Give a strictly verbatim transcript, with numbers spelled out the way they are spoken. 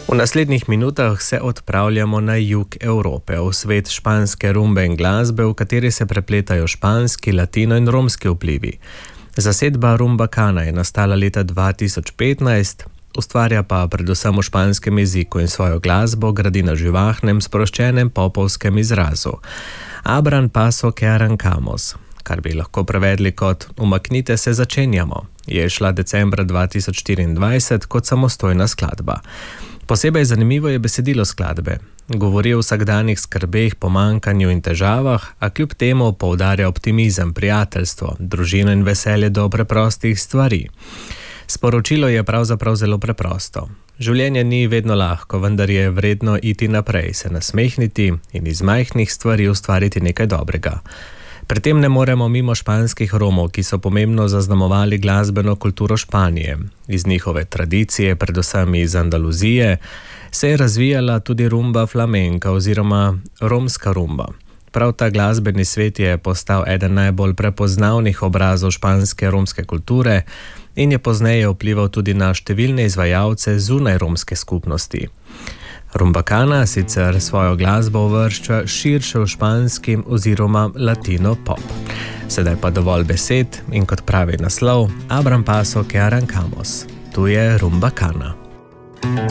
V naslednjih minutah se odpravljamo na jug Evrope, v svet španske rumbe in glasbe, v kateri se prepletajo španski, latino in romski vplivi. Zasedba Rumbacana je nastala leta dva tisoč petnajst, ustvarja pa predvsem v španskem jeziku in svojo glasbo gradi na živahnem, sproščenem popovskem izrazu. Abran paso que arrancamos, kar bi lahko prevedli kot umaknite se, začenjamo, je šla decembra dva tisoč štiriindvajset kot samostojna skladba. Posebej zanimivo je besedilo skladbe. Govori o vsakdanjih skrbeh, pomanjkanju in težavah, a kljub temu poudarja optimizem, prijateljstvo, družino in veselje do preprostih stvari. Sporočilo je pravzaprav zelo preprosto. Življenje ni vedno lahko, vendar je vredno iti naprej, se nasmehniti in iz majhnih stvari ustvariti nekaj dobrega. Pri tem ne moremo mimo španskih Romov, ki so pomembno zaznamovali glasbeno kulturo Španije. Iz njihove tradicije, predvsem iz Andaluzije, se je razvijala tudi rumba flamenka oziroma romska rumba. Prav ta glasbeni svet je postal eden najbolj prepoznavnih obrazov španske romske kulture in je pozneje vplival tudi na številne izvajalce zunaj romske skupnosti. Rumbacana sicer svojo glasbo uvršča širše v španski oziroma latino pop. Sedaj pa dovolj besed in kot pravi naslov, Abran paso que arrancamos. Tu je Rumbacana.